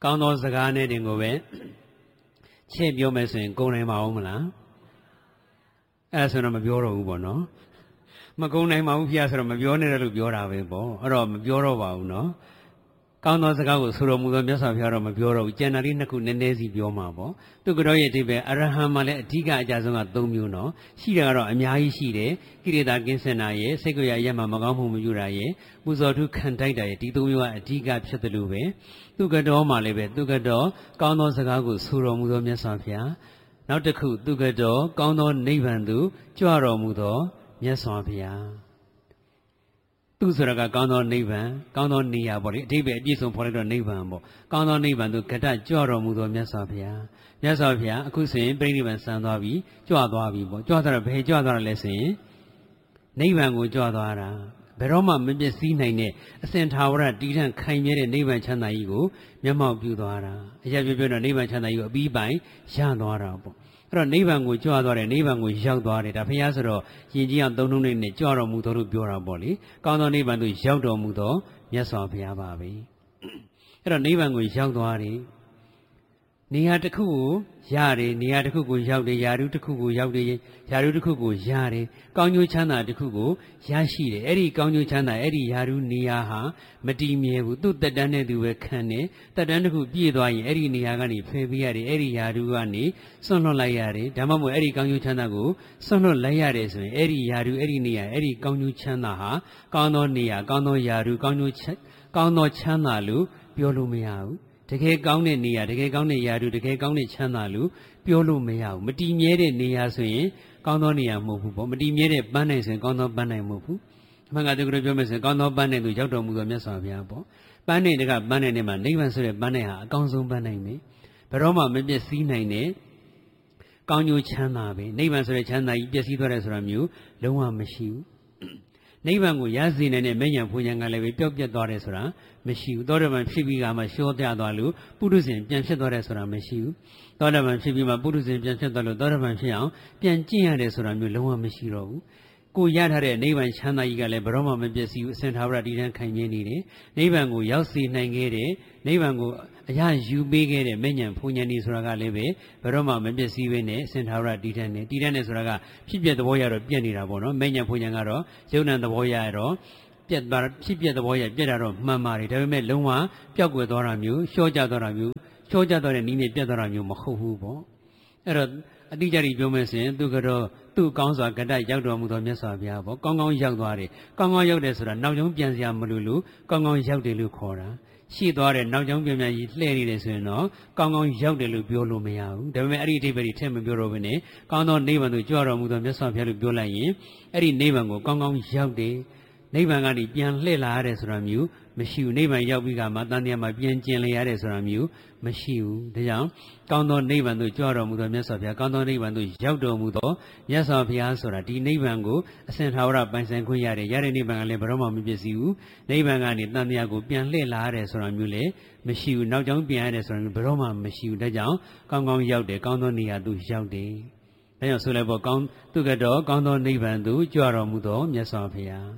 ကောင်းသောစကားနဲ့တင်ကိုပဲချဲ့ပြောမယ်ဆိုရင်ကုန်နိုင်ပါဦးမလားအဲ့ဆိုတော့မပြောတော့ဘူးပေါ့နော်မကုန်နိုင်ပါဘူးဖျားဆိုတော့မပြောနဲ့လို့ပြောတာပဲပေါ့အဲ့တော့မပြောတော့ပါဘူးနော်ကောင်းသောစကားကိုဆိုတော်မူသောမြတ်စွာဘုရားတော့မပြောတော့ဘူးကျန်တာလေးနှစ်ခုနည်းနည်းစီပြောမှာပေါ့သူကတော့ရဲ့အဓိပ္ပာယ်အရဟံမှာလည်းအဓိကအကြဆုံးက၃မျိုးနော်ရှိတာကတော့အများကြီးရှိတယ်ကိလေသာကင်းစင်တာရဲ့စိတ်ကိုယ်ရရက်မှာမကောင်းမှုမပြုတာရဲ့ပူဇော်ထုခံတိုက်တာရဲ့ဒီ၃မျိုးကအဓိကဖြစ်တယ်လို့ပဲသူကတော့မှလည်းပဲသူကတော့ကောင်းသောစကားကိုဆိုတော်မူသောမြတ်စွာဘုရားနောက်တစ်ခုသူကတော့ကောင်းသောနိဗ္ဗာန်သို့ကြွတော်မူသောမြတ်စွာဘုရားသူဆိုတာကကောင်းသောနိဗ္ဗာန်ကောင်းသောနေရာပေါ့လေအဓိပ္ပာယ်အပြည့်စုံဖော်လိုက်တော့နိဗ္ဗာန်ပေါ့ကောင်းသောနိဗ္ဗာန်သို့ဂတကြွတော်မူသောမြတ်စွာဘုရားမြတ်စွာဘုရားအခုဆိုရင်ပြိဋိဘံစံသွားပြီကြွသွားပြီပေါ့ကြွသွားတော့ဘယ်ကြွသွားရလဲဆိုရင်နိဗ္ဗာန်ကိုကြွသွားတာဘယ်တော့မှမပျက်စီးနိုင်တဲ့အစဉ်ထာဝရတည်ထံခိုင်မြဲတဲ့နိဗ္ဗာန်ချမ်းသာကြီးကိုမျက်မှောက်ပြုသွားတာအရာပြောတော့နိဗ္ဗာန်ချမ်းသာကြီးကိုအပြီးပိုင်ရသွားတာပေါ့အဲ့တော့နိဗ္ဗာန်ကိုကြွသွားတယ်နိဗ္ဗာန်ကိုရောက်သွားတယ်ဒါဘုရားဆိုတော့ယဉ်ကျေးအောင်သုံးနှုန်းနဲ့ကြွတော်မူတော်လို့ပြောတာပေါ့လေကောင်းသောနိဗ္ဗာန်သို့ရောက်တော်မူသောမြတ်စွာဘုရားပါပဲအဲ့တော့နိဗ္ဗာန်ကိုရောက်သွားတယ်နေရာတစ်ခုကိုရတယ်နေရာတစ်ခုကိုရောက်တယ်ယာရုတစ်ခုကိုရောက်တယ်ယာရုတစ်ခုကိုရတယ်ကောင်းကျိုးချမ်းသာတစ်ခုကိုရရှိတယ်အဲ့ဒီကောင်းကျိုးချမ်းသာအဲ့ဒီယာရုနေရာဟာမတည်မြဲဘူးသူ့တက်တန်းနဲ့သူပဲခံတယ်တက်တန်းတစ်ခုပြည့်သွားရင်အဲ့ဒီနေရာကနေဖယ်ပေးရတယ်အဲ့ဒီယာရုကနေဆွန့်လွတ်လိုက်ရတယ်ဒါမှမဟုတ်အဲ့ဒီကောင်းကျိုးချမ်းသာကိုဆွန့်လွတ်လိုက်ရတယ်ဆိုရင်အဲ့ဒီယာရုအဲ့ဒီနေရာအဲ့ဒီကောင်းကျိုးချမ်းသာဟာကောင်းသောနေရာကောင်းသောယာရုကောင်းသောချမ်းသာလို့ပြောလို့မရဘူးတကယ်ကောင်းတဲ့နေရာတကယ်ကောင်းတဲ့ယာရုတကယ်ကောင်းတဲ့ချမ်းသာလို့ပြောလို့မရဘူးမတည်မြဲတဲ့နေရာဆိုရင်ကောင်းသောနေရာမဟုတ်ဘူးပေါ့မတည်မြဲတဲ့ပန်းနိုင်ဆိုရင်ကောင်းသောပန်းနိုင်မဟုတ်ဘူးအမှန်ကသူတို့ပြောမယ်ဆိုရင်ကောင်းသောပန်းနိုင်သူရောက်တော်မူသောမြတ်စွာဘုရားပေါ့ပန်းနိုင်တကပန်းနိုင်တဲ့မှာနိဗ္ဗာန်ဆိုတဲ့ပန်းနိုင်ဟာအကောင်းဆုံးပန်းနိုင်ပဲဘယ်တော့မှမပျက်စီးနိုင်တဲ့ကောင်းကျိုးချမ်းသာပဲနိဗ္ဗာန်ဆိုတဲ့ချမ်းသာကြီးပျက်စီးသွားတယ်ဆိုတာမျိုးလုံးဝမရှိဘူးနိဗ္ဗာန်ကိုရစေနိုင်တဲ့မဉ္ဇဉ်ဘုံဉဏ်ကလည်းပဲပျောက်ပြတ်သွားတယ်ဆိုတာမရှိဘူးသောတာပန်ဖြစ်ပြီးကမှရှောပြသွားလို့ပုထုဇဉ်ပြန်ဖြစ်သွားတယ်ဆိုတာမရှိဘူးသောတာပန်ဖြစ်ပြီးမှပုထုဇဉ်ပြန်ဖြစ်သွားလို့သောတာပန်ဖြစ်အောင်ပြန်ကျင့်ရတယ်ဆိုတာမျိုးလုံးဝမရှိတော့ဘူးကိုရထားတဲ့နိဗ္ဗာန်ချမ်းသာကြီးကလည်းဘယ်တော့မှမပျက်စီးဘူးအစဉ်ထာဝရတည်တံ့ခိုင်မြဲနေတယ်နိဗ္ဗာန်ကိုရောက်စေနိုင်ခဲ့တဲ့နိဗ္ဗာန်ကိုအရာယူပေးခဲ့တဲ့မဉ္ဇဉ်ဘုံဉဏ်ဒီဆိုတာကလည်းပဲဘယ်တော့မှမပျက်စီးဘဲနဲ့အစဉ်ထာဝရတည်တံ့နေတည်တံ့နေဆိုတာကဖြစ်ပျက်သဘောရတော့ပြက်နေတာပေါ့နော်မဉ္ဇဉ်ဘုံဉဏ်ကတော့ယုံ nant သဘောရတော့ပြက်သွားဖြစ်ပျက်သဘောရပြက်တာတော့မှန်ပါတယ်ဒါပေမဲ့လုံးဝပျောက်ကွယ်သွားတာမျိုးလျှော့ကျသွားတာမျိုးလျှော့ကျသွားတဲ့နည်းနဲ့ပြက်သွားတာမျိုးမဟုတ်ဘူးပေါ့အဲ့တော့အတိအကျကြီးပြောမယ်ဆိုရင်သူကတော့သူ့ကောင်းစွာဂတရောက်တော်မူသောမြတ်စွာဘုရားပေါ့ကောင်းကောင်းရောက်သွားတယ်ကောင်းကောင်းရောက်တယ်ဆိုတာနောက်ကျောင်းပြန်စရာမလိုလို့ကောင်းကောင်းရောက်တယ်လို့ခေါ်တာရှိသွားတယ်နောက်ကျောင်းပြန်ပြန်ကြီးလှည့်နေတယ်ဆိုရင်တော့ကောင်းကောင်းရောက်တယ်လို့ပြောလို့မရဘူးဒါပေမဲ့အဲ့ဒီအဓိပ္ပာယ်ထည့်မပြောတော့ဘဲနဲ့ကောင်းသောနိဗ္ဗာန်သို့ကြွတော်မူသောမြတ်စွာဘုရားလို့ပြောလိုက်ရင်အဲ့ဒီနိဗ္ဗာန်ကိုကောင်းကောင်းရောက်တယ်နိဗ္ဗာန်ကနေပြန်လှည့်လာရတယ်ဆိုတာမျိုးမရှိဘူးနိဗ္ဗာန်ရောက်ပြီးကမှတန်တရားမှာပြန်ကျင်လျရတယ်ဆိုတာမျိုးမရှိဘူးဒါကြောင့်ကောင်းသောနိဗ္ဗာန်သို့ကြွတော်မူသောမြတ်စွာဘုရားကောင်းသောနိဗ္ဗာန်သို့ရောက်တော်မူသောမြတ်စွာဘုရားဆိုတာဒီနိဗ္ဗာန်ကိုအစဉ်ထာဝရပိုင်ဆိုင်ခွင့်ရတယ်ရတဲ့နိဗ္ဗာန်ကလည်းဘယ်တော့မှမပျက်စီးဘူးနိဗ္ဗာန်ကနေတန်တရားကိုပြန်လှည့်လာရတယ်ဆိုတာမျိုးလည်းမရှိဘူးနောက်ကြောင်းပြန်ရတယ်ဆိုတာမျိုးဘယ်တော့မှမရှိဘူးဒါကြောင့်ကောင်းကောင်းရောက်တယ်ကောင်းသောနေရာသို့ရောက်တယ်ဒါကြောင့်ဆိုလိုက်ပေါ့ကောင်းသူကတော့ကောင်းသောနိဗ္ဗာန်သို့ကြွတော်မူသောမြတ်စွာဘုရား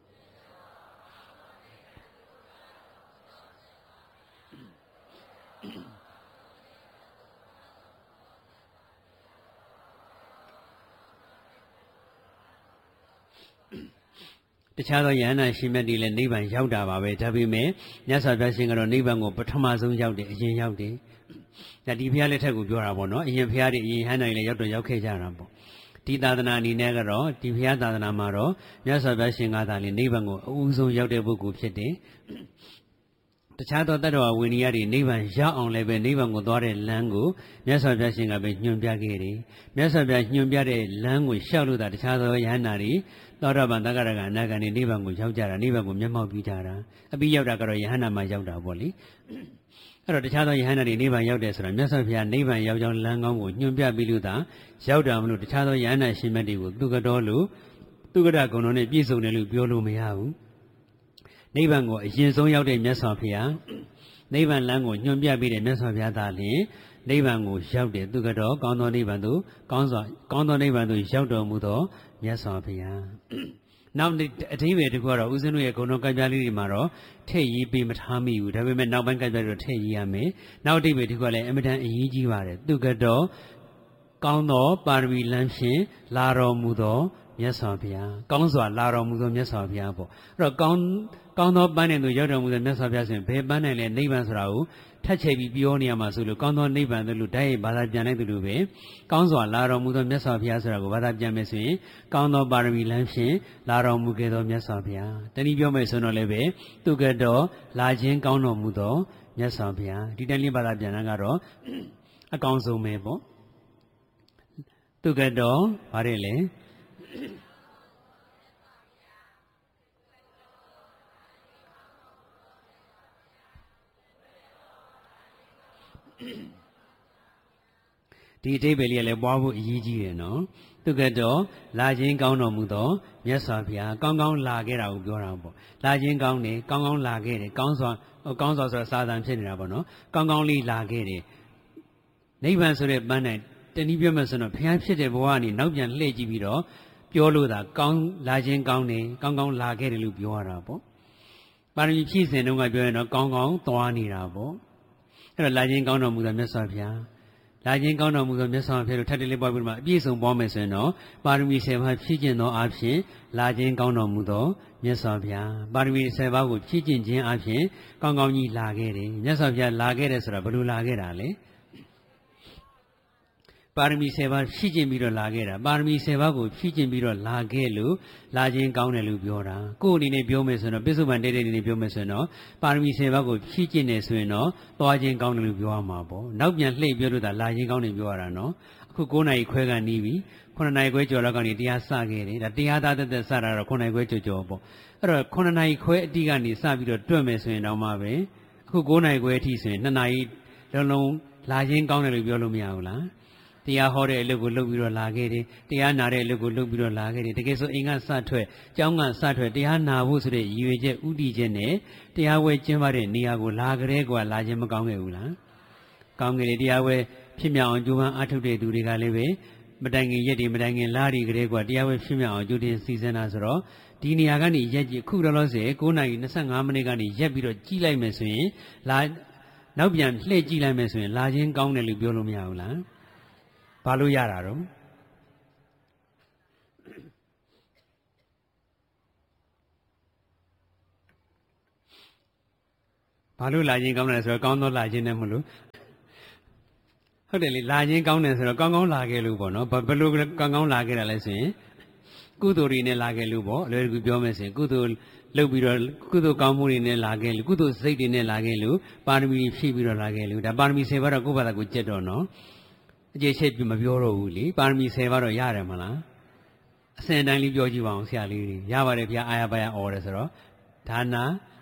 တခြားသောယန္တာရှင်မြတ်တွေလည်းနိဗ္ဗာန်ရောက်တာပါပဲဒါပေမဲ့မြတ်စွာဘုရားရှင်ကတော့နိဗ္ဗာန်ကိုပထမဆုံးရောက်တယ်အရင်ရောက်တယ်ဒါဒီဘုရားလက်ထက်ကိုပြောတာပေါ့နော်အရင်ဘုရားတွေအရင်ဟန်တိုင်းလည်းရောက်ခဲ့ကြတာပေါ့ဒီသာသနာအနေနဲ့ကတော့ဒီဘုရားသာသနာမှာတော့မြတ်စွာဘုရားရှင်ကသာလေနိဗ္ဗာန်ကိုအဦးဆုံးရောက်တဲ့ပုဂ္ဂိုလ်ဖြစ်တယ်တခြားသောတတ္တဝါဝိနည်းတွေနိဗ္ဗာန်ရောက်အောင်လည်းပဲနိဗ္ဗာန်ကိုသွားတဲ့လမ်းကိုမြတ်စွာဘုရားရှင်ကပဲညွှန်ပြခဲ့တယ်မြတ်စွာဘုရားညွှန်ပြတဲ့လမ်းကိုရှောက်လို့တာတခြားသောယဟန္တာတွေသောတာပန်သဂ္ဂရကအနာဂတ်နဲ့နိဗ္ဗာန်ကိုရောက်ကြတာနိဗ္ဗာန်ကိုမျက်မှောက်ပြုကြတာအပြီးရောက်တာကတော့ယဟန္တာမှာရောက်တာပေါ့လေအဲ့တော့တခြားသောယဟန္တာတွေနိဗ္ဗာန်ရောက်တယ်ဆိုတာမြတ်စွာဘုရားနိဗ္ဗာန်ရောက်ကြောင်းလမ်းကောင်းကိုညွှန်ပြပြီးလို့သာရောက်တာမလို့တခြားသောယဟန္တာရှင်မြတ်တွေကိုသူကတော်လို့သူကရဂုဏ်တော်နဲ့ပြည့်စုံတယ်လို့ပြောလို့မရဘူးနိဗ္ဗာန်ကိုအရင်ဆုံးရောက်တဲ့မြတ်စွာဘုရားနိဗ္ဗာန်လမ်းကိုညွှန်ပြပြီးတဲ့မြတ်စွာဘုရားသာလျှင်နိဗ္ဗာန်ကိုရောက်တယ်သူကတော့ကောင်းသောနိဗ္ဗာန်သို့ကောင်းသောနိဗ္ဗာန်သို့ရောက်တော်မူသောမြတ်စွာဘုရားနောက်အတိပ္ပယ်တခုကတော့ဦးဇင်းတို့ရဲ့ဂုဏ်တော်ကံပြလေးတွေမှာတော့ထည့်ရေးပေးမထားမိဘူးဒါပေမဲ့နောက်ပိုင်းကံပြတွေတော့ထည့်ရေးရမယ်နောက်အတိပ္ပယ်တခုကလည်းအမတန်အရေးကြီးပါတယ်သူကတော့ကောင်းသောပါရမီလမ်းဖြင့်လာတော်မူသောမြတ်စွာဘုရားကောင်းစွာလာတော်မူသောမြတ်စွာဘုရားပေါ့အဲ့တော့ကောင်းသောပန်းနဲ့သူရောက်တော်မူတဲ့မြတ်စွာဘုရားဆိုရင်ဘယ်ပန်းနဲ့လဲနိဗ္ဗာန်ဆိုတာကိုထပ်ချိန်ပြီးပြောနေရမှာဆိုလို့ကောင်းသောနိဗ္ဗာန်တို့လို့ဓာတ်ရိုက်ဘာသာပြန်လိုက်သလိုပဲကောင်းစွာလာတော်မူသောမြတ်စွာဘုရားဆိုတာကိုဘာသာပြန်မယ်ဆိုရင်ကောင်းသောပါရမီလမ်းဖြင့်လာတော်မူခဲ့သောမြတ်စွာဘုရားတနည်းပြောမယ်ဆိုတော့လည်းပဲသူကတော့လာခြင်းကောင်းတော်မူသောမြတ်စွာဘုရားဒီတနည်းဘာသာပြန်တာကတော့အကောင်းဆုံးပဲပေါ့သူကတော့ဗါတယ်လေဒီအဓိပ္ပာယ်လေးကလည်းပွားဖို့အရေးကြီးတယ်နော်သူကတော့လာခြင်းကောင်းတော်မူသောမြတ်စွာဘုရားကောင်းကောင်းလာခဲ့တာကိုပြောတာပေါ့လာခြင်းကောင်းတယ်ကောင်းကောင်းလာခဲ့တယ်ကောင်းစွာဆိုတာစာသံဖြစ်နေတာပေါ့နော်ကောင်းကောင်းလေးလာခဲ့တယ်နိဗ္ဗာန်ဆိုတဲ့ပန်းနိုင်တနည်းပြောမှဆိုတော့ဘုရားဖြစ်တဲ့ဘဝကနေနောက်ပြန်လှည့်ကြည့်ပြီးတော့ပြောလို့သာကောင်းလာခြင်းကောင်းတယ်ကောင်းကောင်းလာခဲ့တယ်လို့ပြောရတာပေါ့ပါရမီဖြည့်စင်တုန်းကပြောရင်တော့ကောင်းကောင်းသွားနေတာပေါ့အဲ့တော့လာခြင်းကောင်းတော်မူသောမြတ်စွာဘုရားလာခြင်းကောင်းတော်မူသောမြတ်စွာဘုရားတို့ထပ်တလေးပွားပြီးမှအပြည့်စုံပွားမယ်ဆိုရင်တော့ပါရမီ7ပါးဖြည့်ကျင့်သောအဖြစ်လာခြင်းကောင်းတော်မူသောမြတ်စွာဘုရားပါရမီ7ပါးကိုဖြည့်ကျင့်ခြင်းအဖြစ်ကောင်းကောင်းကြီးလာခဲ့တယ်မြတ်စွာဘုရားလာခဲ့တယ်ဆိုတာဘယ်လိုလာခဲ့တာလဲပါရမီ7ပါးဖြည့်ကျင့်ပြီးတော့လာခဲ့တာပါရမီ7ပါးကိုဖြည့်ကျင့်ပြီးတော့လာခဲ့လို့လာခြင်းကောင်းတယ်လို့ပြောတာကိုယ်အနေနဲ့ပြောမယ်ဆိုတော့ပိဿုပန်တဲ့အနေနဲ့ပြောမယ်ဆိုရင်တော့ပါရမီ7ပါးကိုဖြည့်ကျင့်နေဆိုရင်တော့သွားခြင်းကောင်းတယ်လို့ပြောရမှာပေါ့နောက်ပြန်လှည့်ပြောလို့ဒါလာခြင်းကောင်းတယ်ပြောရတာနော်အခု9နာရီခွဲကနေပြီ9နာရီခွဲကျော်တော့ကနေတရားစခဲ့တယ်ဒါတရားသားတက်စတာတော့9နာရီခွဲကျော်ပေါ့အဲ့တော့9နာရီခွဲအတိကနေစပြီးတော့တွက်မယ်ဆိုရင်တော့မှပဲအခု9နာရီခွဲအထိဆိုရင်2နာရီလုံးလာခြင်းကောင်းတယ်လို့ပြောလို့မရဘူးလားတရားဟောတဲ့အလုပ်ကိုလုပ်ပြီးတော့လာခဲ့တယ်တရားနာတဲ့အလုပ်ကိုလုပ်ပြီးတော့လာခဲ့တယ်တကယ်ဆိုအိမ်ကစထွက်ကျောင်းကစထွက်တရားနာဖို့ဆိုတဲ့ရည်ရွယ်ချက်ဥတည်ချက်နဲ့တရားဝဲကျင်းပတဲ့နေရာကိုလာကြတဲ့ကွာလာခြင်းမကောင်းခဲ့ဘူးလားကောင်းခဲ့တယ်တရားဝဲဖြစ်မြောက်အောင်ကြိုးပမ်းအားထုတ်တဲ့သူတွေကလည်းပဲမတိုင်ခင်ရက်တွေမတိုင်ခင်လတွေကြတဲ့ကွာတရားဝဲဖြစ်မြောက်အောင်ကြိုတင်စီစဉ်တာဆိုတော့ဒီနေရာကနေရက်ကြီးအခုတော့လို့ဆိုရင်9:25 မိနစ်ကနေရက်ပြီးတော့ကြီးလိုက်မယ်ဆိုရင်လာနောက်ပြန်လှည့်ကြည့်လိုက်မယ်ဆိုရင်လာခြင်းကောင်းတယ်လို့ပြောလို့မရဘူးလားဘာလို့ရတာတော့ဘာလို့လာခြင်းကောင်းတယ်ဆိုတော့ကောင်းသောလာခြင်းနဲ့မလို့ဟုတ်တယ်လေလာခြင်းကောင်းတယ်ဆိုတော့ကောင်းကောင်းလာခဲ့လို့ပေါ့နော်ဘယ်လိုကောင်းကောင်းလာခဲ့တာလဲဆိုရင်ကုသိုလ်တွေနဲ့လာခဲ့လို့ပေါ့အလွယ်တကူပြောမယ်ဆိုရင်ကုသိုလ်လုပ်ပြီးတော့ကုသိုလ်ကောင်းမှုတွေနဲ့လာခဲ့လို့ကုသိုလ်စိတ်တွေနဲ့လာခဲ့လို့ပါရမီဖြည့်ပြီးတော့လာခဲ့လို့ဒါပါရမီ10ပါးတော့ကိုယ့်ဘာသာကိုကြက်တော့နော်အကျေချက်ပြမပြောတော့ဘူးလေပါရမီ10ပါးတော့ရတယ်မလားအစဉ်တိုင်းလေးပြောကြည့်ပါအောင်ဆရာလေးတွေရပါတယ်ဗျာအာရပါရအော်တယ်ဆိုတော့ဒါနာ